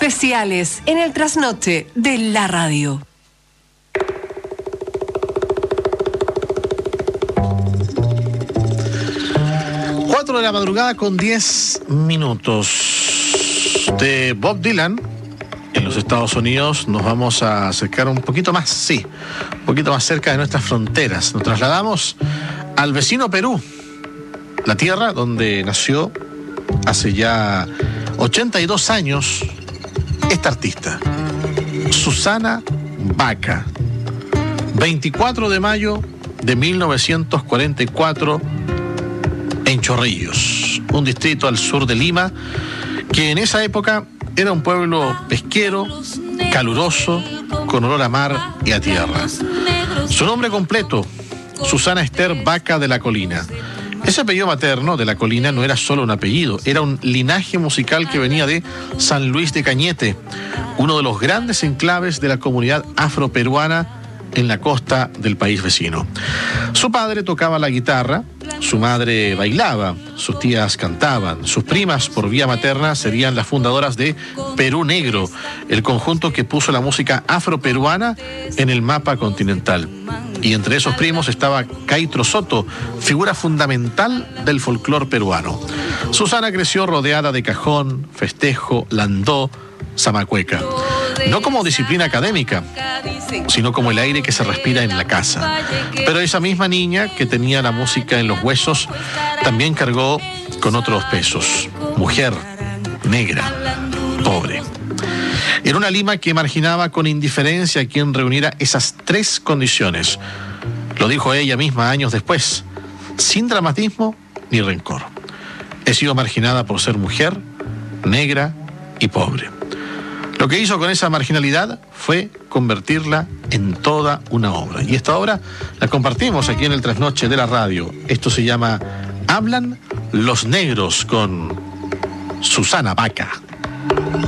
especiales en el trasnoche de la radio. 4 de la madrugada con 10 minutos. De Bob Dylan en los Estados Unidos nos vamos a acercar un poquito más, un poquito más cerca de nuestras fronteras. Nos trasladamos al vecino Perú, la tierra donde nació hace ya 82 años esta artista, Susana Baca. 24 de mayo de 1944 en Chorrillos, un distrito al sur de Lima, que en esa época era un pueblo pesquero, caluroso, con olor a mar y a tierra. Su nombre completo, Susana Esther Baca de la Colina. Ese apellido materno de la Colina no era solo un apellido, era un linaje musical que venía de San Luis de Cañete, uno de los grandes enclaves de la comunidad afroperuana en la costa del país vecino. Su padre tocaba la guitarra, su madre bailaba, sus tías cantaban, sus primas por vía materna serían las fundadoras de Perú Negro, el conjunto que puso la música afroperuana en el mapa continental. Y entre esos primos estaba Caitro Soto, figura fundamental del folclore peruano. Susana creció rodeada de cajón, festejo, landó, zamacueca. No como disciplina académica, sino como el aire que se respira en la casa. Pero esa misma niña que tenía la música en los huesos también cargó con otros pesos. Mujer, negra, pobre. Era una Lima que marginaba con indiferencia a quien reuniera esas tres condiciones. Lo dijo ella misma años después, sin dramatismo ni rencor. He sido marginada por ser mujer, negra y pobre. Lo que hizo con esa marginalidad fue convertirla en toda una obra. Y esta obra la compartimos aquí en el Trasnoche de la radio. Esto se llama Hablan los Negros con Susana Baca.